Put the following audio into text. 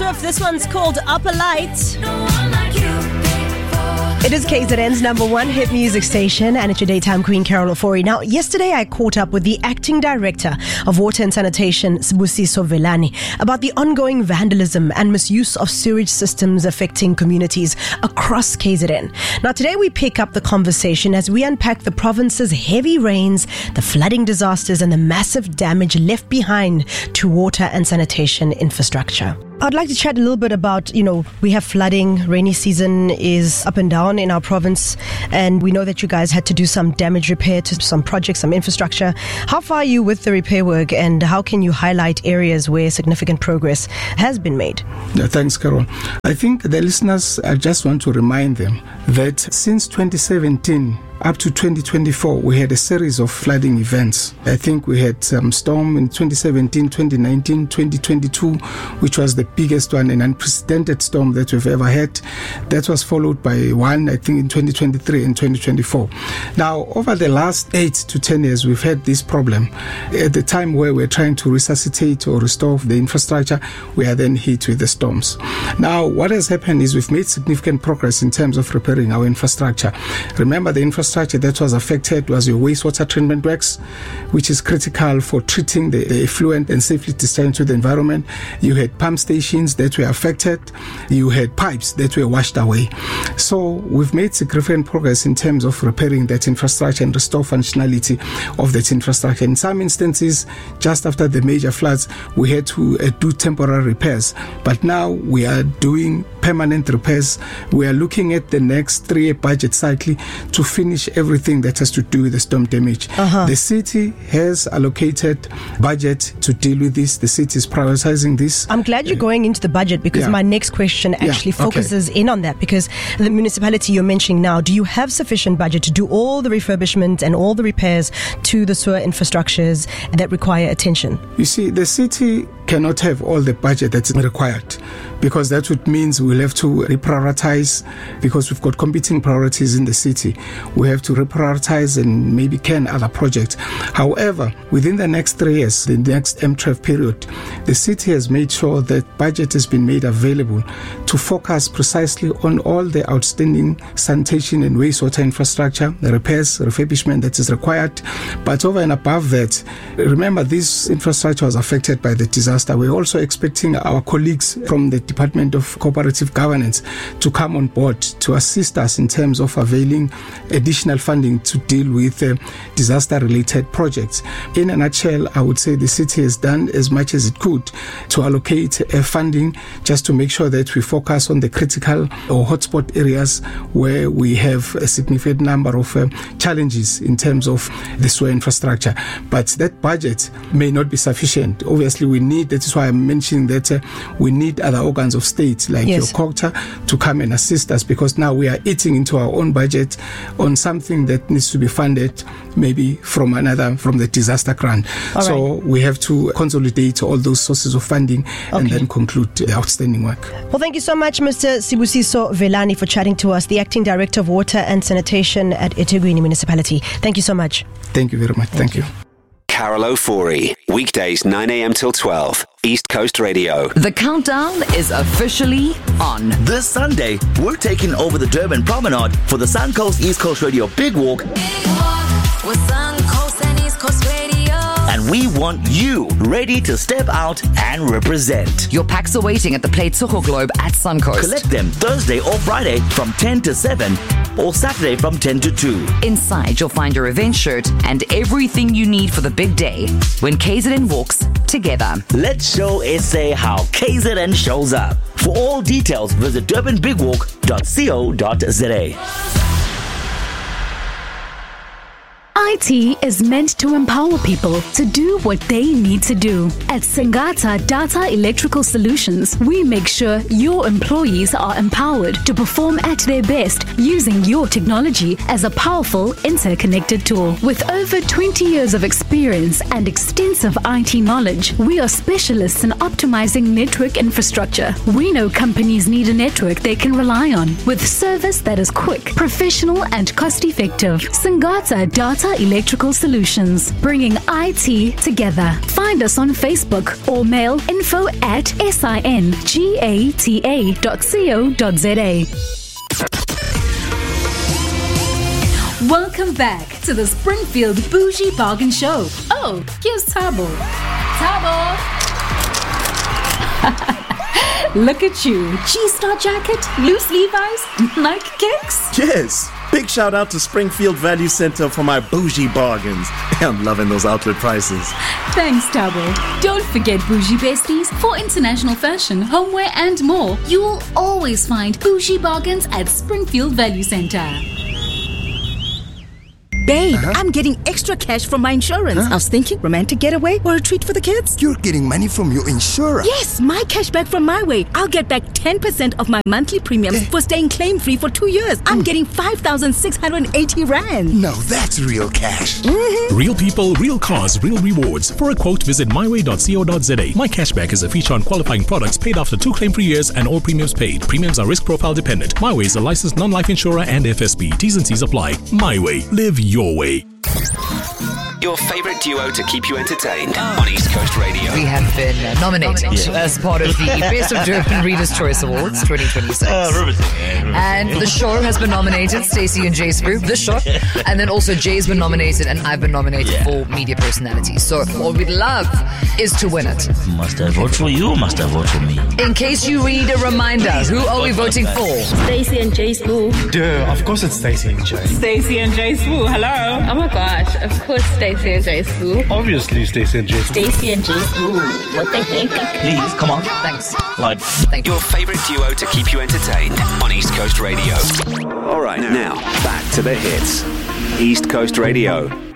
Swift. This one's called Upper Light. It is KZN's number one hit music station, and it's your daytime queen, Carol Ofori. Now, yesterday I caught up with the acting director of Water and Sanitation, Sibusiso Velani, about the ongoing vandalism and misuse of sewage systems affecting communities across KZN. Now, today we pick up the conversation as we unpack the province's heavy rains, the flooding disasters, and the massive damage left behind to water and sanitation infrastructure. I'd like to chat a little bit about, we have flooding, rainy season is up and down in our province, and we know that you guys had to do some damage repair to some projects, some infrastructure. How far are you with the repair work, and how can you highlight areas where significant progress has been made? Yeah, thanks, Carol. I think the listeners, I just want to remind them that since 2017, up to 2024, we had a series of flooding events. I think we had some storm in 2017, 2019, 2022, which was the biggest one, an unprecedented storm that we've ever had. That was followed by one, I think, in 2023 and 2024. Now, over the last 8 to 10 years, we've had this problem. At the time where we're trying to resuscitate or restore the infrastructure, we are then hit with the storms. Now, what has happened is we've made significant progress in terms of repairing our infrastructure. Remember, the infrastructure that was affected was your wastewater treatment works, which is critical for treating the effluent and safely discharging to the environment. You had pump stations that were affected. You had pipes that were washed away. So we've made significant progress in terms of repairing that infrastructure and restore functionality of that infrastructure. In some instances, just after the major floods, we had to do temporary repairs. But now we are doing permanent repairs. We are looking at the next 3-year budget cycle to finish everything that has to do with the storm damage. The city has allocated budget to deal with this. The city is prioritizing this. I'm glad you're going into the budget, because my next question actually focuses in on that, because the municipality you're mentioning now, do you have sufficient budget to do all the refurbishment and all the repairs to the sewer infrastructures that require attention? You see, the city cannot have all the budget that's required, because that would mean we'll have to reprioritize, because we've got competing priorities in the city. We have to reprioritize and maybe can other projects. However, within the next 3 years, the next MTREF period, the city has made sure that budget has been made available to focus precisely on all the outstanding sanitation and wastewater infrastructure, the repairs, refurbishment that is required. But over and above that, remember, this infrastructure was affected by the disaster. We're also expecting our colleagues from the Department of Cooperative Governance to come on board to assist us in terms of availing additional funding to deal with disaster-related projects. In a nutshell, I would say the city has done as much as it could to allocate funding just to make sure that we focus on the critical or hotspot areas where we have a significant number of challenges in terms of the sewer infrastructure. But that budget may not be sufficient. Obviously, that is why I'm mentioning that we need other organs of state like your COGTA to come and assist us, because now we are eating into our own budget on something that needs to be funded maybe from the disaster grant. So we have to consolidate all those sources of funding and then conclude the outstanding work. Well, thank you so much, Mr. Sibusiso Velani, for chatting to us, the Acting Director of Water and Sanitation at eThekwini Municipality. Thank you so much. Thank you very much. Thank you. Carol Ofori, weekdays 9 a.m. till 12, East Coast Radio. The countdown is officially on. This Sunday, we're taking over the Durban Promenade for the Suncoast East Coast Radio Big Walk. Big Walk with Suncoast and East Coast Radio. And we want you ready to step out and represent. Your packs are waiting at the Pleitsogo Globe at Suncoast. Collect them Thursday or Friday from 10 to 7 or Saturday from 10 to 2. Inside, you'll find your event shirt and everything you need for the big day when KZN walks together. Let's show SA how KZN shows up. For all details, visit durbanbigwalk.co.za. IT is meant to empower people to do what they need to do. At Singata Data Electrical Solutions, we make sure your employees are empowered to perform at their best using your technology as a powerful interconnected tool. With over 20 years of experience and extensive IT knowledge, we are specialists in optimizing network infrastructure. We know companies need a network they can rely on with service that is quick, professional, and cost-effective. Singata Data Data Electrical Solutions, bringing IT together. Find us on Facebook or mail info@singata.co.za. Welcome back to the Springfield Bougie Bargain Show. Oh, here's Tabo. Tabo! Look at you. G-Star jacket, loose Levi's, Nike kicks. Yes. Big shout out to Springfield Value Center for my bougie bargains. I'm loving those outlet prices. Thanks, Tabo. Don't forget Bougie Besties for international fashion, homeware and more. You'll always find bougie bargains at Springfield Value Center. Babe, I'm getting extra cash from my insurance. I was thinking romantic getaway or a treat for the kids. You're getting money from your insurer? Yes, my cash back from my way. I'll get back 10% of my monthly premiums for staying claim-free for 2 years. I'm getting 5,680 rand. Now that's real cash. Mm-hmm. Real people, real cars, real rewards. For a quote, visit myway.co.za. My Cashback is a feature on qualifying products paid after 2 claim-free years and all premiums paid. Premiums are risk profile dependent. My Way is a licensed non-life insurer and FSB. T's and C's apply. My Way. Live your way. Your favorite duo to keep you entertained on East Coast Radio. We have been nominated as part of the Best of Durban Readers' Choice Awards 2026. And the show has been nominated, Stacey and Jay Spru, the show. And then also Jay's been nominated and I've been nominated for media personality. So what we'd love is to win it. Must I vote for you or must I vote for me? In case you read a reminder, who are we voting for? Stacey and Jay Spru. Duh, of course it's Stacey and Jay. Stacey and Jay Spru, hello. Oh my gosh, of course Stacey and Jay Spru. Obviously Stacey and Jay Spru. Stacey and Jay Spru. What the heck? Please, come on. Thanks. Like, thank you. Your favorite duo to keep you entertained on East Coast Radio. All right, now back to the hits. East Coast Radio.